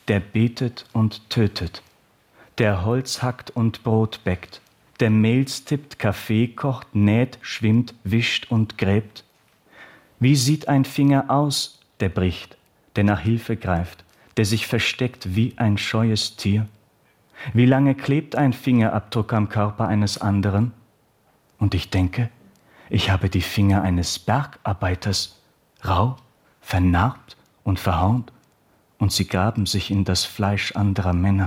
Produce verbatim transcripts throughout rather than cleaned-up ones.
der betet und tötet, der Holz hackt und Brot bäckt, der Mails tippt, Kaffee kocht, näht, schwimmt, wischt und gräbt? Wie sieht ein Finger aus, der bricht, der nach Hilfe greift, der sich versteckt wie ein scheues Tier? Wie lange klebt ein Fingerabdruck am Körper eines anderen? Und ich denke, ich habe die Finger eines Bergarbeiters, rau, vernarbt und verhornt, und sie graben sich in das Fleisch anderer Männer.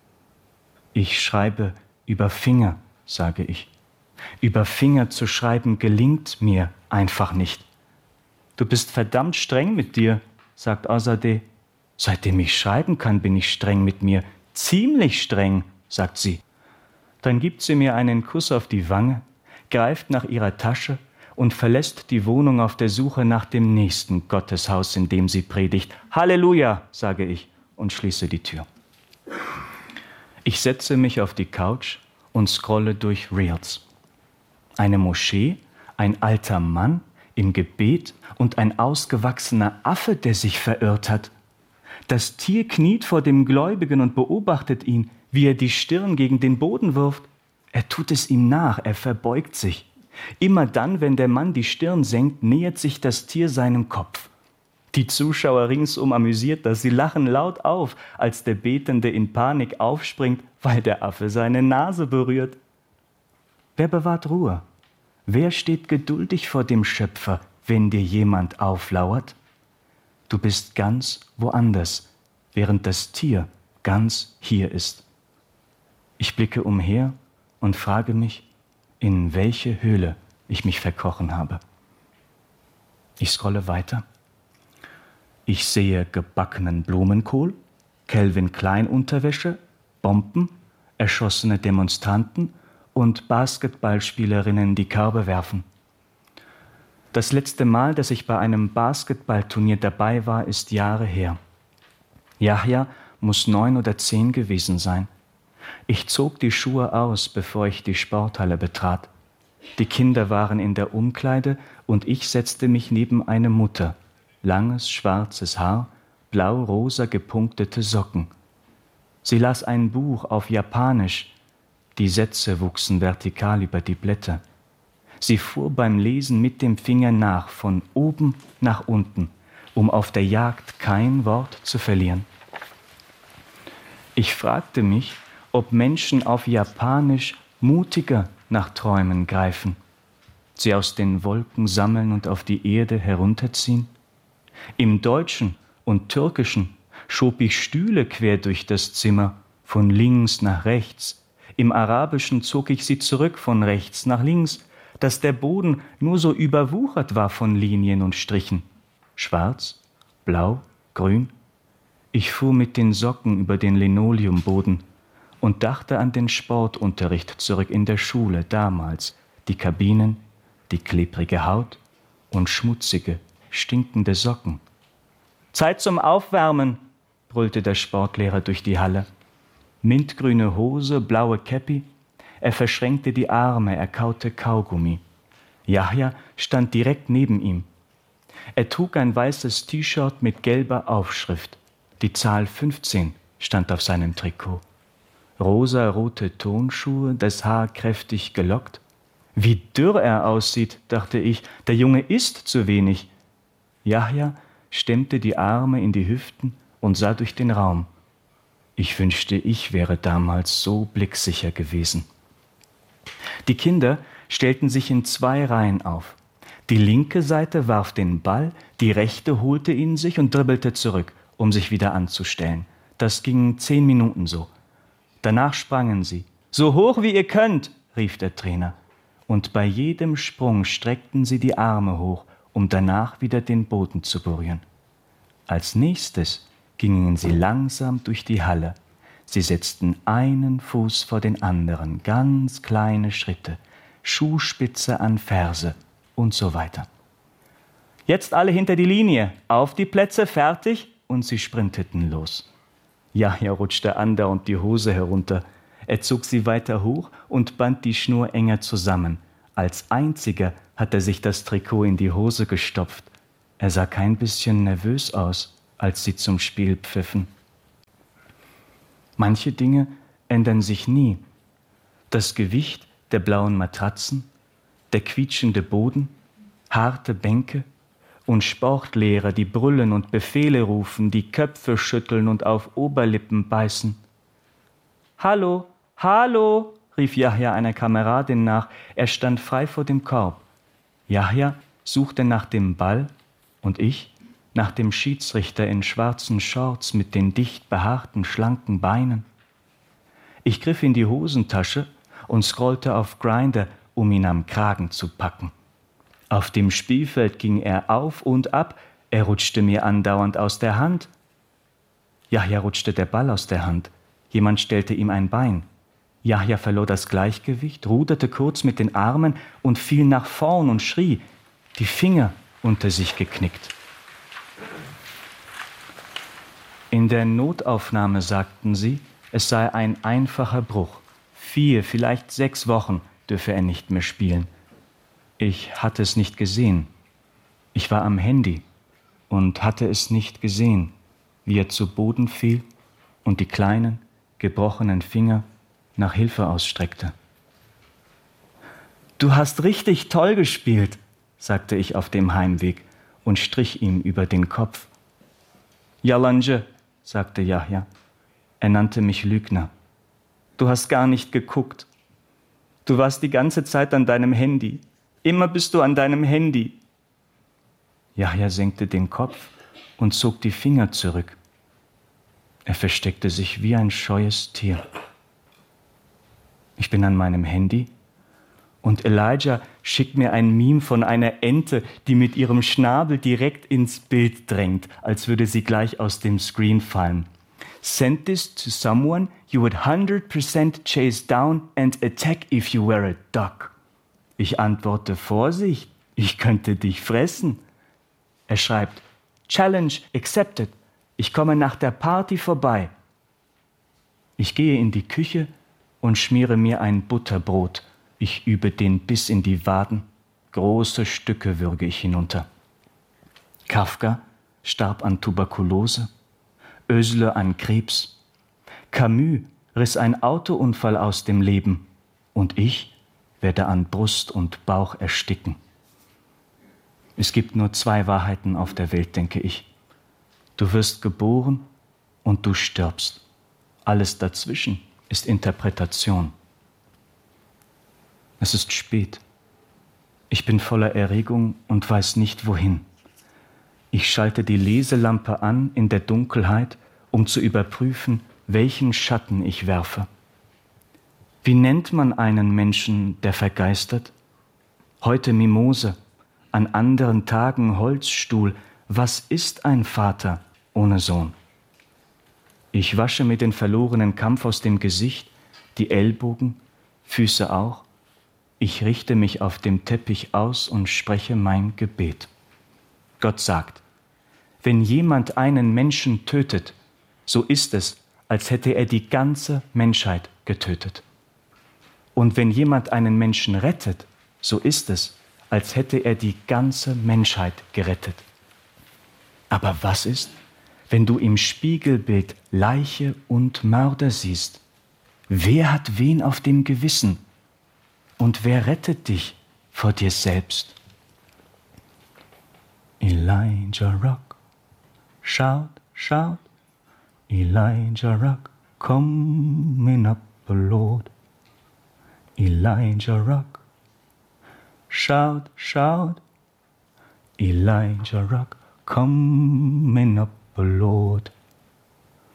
Ich schreibe über Finger, sage ich. Über Finger zu schreiben gelingt mir einfach nicht. Du bist verdammt streng mit dir, sagt Azadeh. Seitdem ich schreiben kann, bin ich streng mit mir. Ziemlich streng, sagt sie. Dann gibt sie mir einen Kuss auf die Wange, greift nach ihrer Tasche und verlässt die Wohnung auf der Suche nach dem nächsten Gotteshaus, in dem sie predigt. Halleluja, sage ich und schließe die Tür. Ich setze mich auf die Couch und scrolle durch Reels. Eine Moschee, ein alter Mann im Gebet und ein ausgewachsener Affe, der sich verirrt hat. Das Tier kniet vor dem Gläubigen und beobachtet ihn, wie er die Stirn gegen den Boden wirft. Er tut es ihm nach, er verbeugt sich. Immer dann, wenn der Mann die Stirn senkt, nähert sich das Tier seinem Kopf. Die Zuschauer ringsum amüsiert das, sie lachen laut auf, als der Betende in Panik aufspringt, weil der Affe seine Nase berührt. Wer bewahrt Ruhe? Wer steht geduldig vor dem Schöpfer, wenn dir jemand auflauert? Du bist ganz woanders, während das Tier ganz hier ist. Ich blicke umher und frage mich, in welche Höhle ich mich verkrochen habe. Ich scrolle weiter. Ich sehe gebackenen Blumenkohl, Calvin Klein Unterwäsche, Bomben, erschossene Demonstranten und Basketballspielerinnen, die Körbe werfen. Das letzte Mal, dass ich bei einem Basketballturnier dabei war, ist Jahre her. Yahya muss neun oder zehn gewesen sein. Ich zog die Schuhe aus, bevor ich die Sporthalle betrat. Die Kinder waren in der Umkleide und ich setzte mich neben eine Mutter. Langes, schwarzes Haar, blau-rosa gepunktete Socken. Sie las ein Buch auf Japanisch. Die Sätze wuchsen vertikal über die Blätter. Sie fuhr beim Lesen mit dem Finger nach, von oben nach unten, um auf der Jagd kein Wort zu verlieren. Ich fragte mich, ob Menschen auf Japanisch mutiger nach Träumen greifen, sie aus den Wolken sammeln und auf die Erde herunterziehen. Im Deutschen und Türkischen schob ich Stühle quer durch das Zimmer, von links nach rechts. Im Arabischen zog ich sie zurück von rechts nach links, dass der Boden nur so überwuchert war von Linien und Strichen. Schwarz, blau, grün. Ich fuhr mit den Socken über den Linoleumboden und dachte an den Sportunterricht zurück in der Schule damals. Die Kabinen, die klebrige Haut und schmutzige, stinkende Socken. »Zeit zum Aufwärmen«, brüllte der Sportlehrer durch die Halle. Mintgrüne Hose, blaue Käppi. Er verschränkte die Arme, er kaute Kaugummi. Yahya stand direkt neben ihm. Er trug ein weißes T-Shirt mit gelber Aufschrift. Die Zahl fünfzehn stand auf seinem Trikot. Rosarote Tonschuhe, das Haar kräftig gelockt. Wie dürr er aussieht, dachte ich, der Junge isst zu wenig. Yahya stemmte die Arme in die Hüften und sah durch den Raum. Ich wünschte, ich wäre damals so blicksicher gewesen. Die Kinder stellten sich in zwei Reihen auf. Die linke Seite warf den Ball, die rechte holte ihn sich und dribbelte zurück, um sich wieder anzustellen. Das ging zehn Minuten so. Danach sprangen sie. »So hoch wie ihr könnt«, rief der Trainer. Und bei jedem Sprung streckten sie die Arme hoch, um danach wieder den Boden zu berühren. Als nächstes gingen sie langsam durch die Halle. Sie setzten einen Fuß vor den anderen, ganz kleine Schritte, Schuhspitze an Ferse und so weiter. »Jetzt alle hinter die Linie, auf die Plätze, fertig!« Und sie sprinteten los. Yahya rutschte andauernd die Hose herunter. Er zog sie weiter hoch und band die Schnur enger zusammen. Als einziger hat er sich das Trikot in die Hose gestopft. Er sah kein bisschen nervös aus, als sie zum Spiel pfiffen. Manche Dinge ändern sich nie. Das Gewicht der blauen Matratzen, der quietschende Boden, harte Bänke und Sportlehrer, die brüllen und Befehle rufen, die Köpfe schütteln und auf Oberlippen beißen. »Hallo, hallo«, rief Yahya einer Kameradin nach. Er stand frei vor dem Korb. Yahya suchte nach dem Ball und ich nach dem Schiedsrichter in schwarzen Shorts mit den dicht behaarten, schlanken Beinen. Ich griff in die Hosentasche und scrollte auf Grindr, um ihn am Kragen zu packen. Auf dem Spielfeld ging er auf und ab, er rutschte mir andauernd aus der Hand. Yahya rutschte der Ball aus der Hand. Jemand stellte ihm ein Bein. Yahya verlor das Gleichgewicht, ruderte kurz mit den Armen und fiel nach vorn und schrie, die Finger unter sich geknickt. In der Notaufnahme sagten sie, es sei ein einfacher Bruch. Vier, vielleicht sechs Wochen dürfe er nicht mehr spielen. Ich hatte es nicht gesehen. Ich war am Handy und hatte es nicht gesehen, wie er zu Boden fiel und die kleinen, gebrochenen Finger nach Hilfe ausstreckte. »Du hast richtig toll gespielt«, sagte ich auf dem Heimweg und strich ihm über den Kopf. »Yalancı«, sagte Yahya. Er nannte mich Lügner. »Du hast gar nicht geguckt. Du warst die ganze Zeit an deinem Handy. Immer bist du an deinem Handy.« Yahya senkte den Kopf und zog die Finger zurück. Er versteckte sich wie ein scheues Tier. Ich bin an meinem Handy und Elijah schickt mir ein Meme von einer Ente, die mit ihrem Schnabel direkt ins Bild drängt, als würde sie gleich aus dem Screen fallen. Send this to someone you would one hundred percent chase down and attack if you were a duck. Ich antworte, Vorsicht, ich könnte dich fressen. Er schreibt, Challenge accepted. Ich komme nach der Party vorbei. Ich gehe in die Küche und schmiere mir ein Butterbrot. Ich übe den Biss in die Waden. Große Stücke würge ich hinunter. Kafka starb an Tuberkulose. Özlö an Krebs. Camus riss ein Autounfall aus dem Leben. Und ich werde an Brust und Bauch ersticken. Es gibt nur zwei Wahrheiten auf der Welt, denke ich. Du wirst geboren und du stirbst. Alles dazwischen ist Interpretation. Es ist spät. Ich bin voller Erregung und weiß nicht wohin. Ich schalte die Leselampe an in der Dunkelheit, um zu überprüfen, welchen Schatten ich werfe. Wie nennt man einen Menschen, der vergeistert? Heute Mimose, an anderen Tagen Holzstuhl. Was ist ein Vater ohne Sohn? Ich wasche mir den verlorenen Kampf aus dem Gesicht, die Ellbogen, Füße auch. Ich richte mich auf dem Teppich aus und spreche mein Gebet. Gott sagt, wenn jemand einen Menschen tötet, so ist es, als hätte er die ganze Menschheit getötet. Und wenn jemand einen Menschen rettet, so ist es, als hätte er die ganze Menschheit gerettet. Aber was ist, wenn du im Spiegelbild Leiche und Mörder siehst? Wer hat wen auf dem Gewissen? Und wer rettet dich vor dir selbst? Elijah Rock, shout, shout, Elijah Rock, coming up the Lord. Elijah Rock, shout, shout, Elijah Rock, coming up the Lord.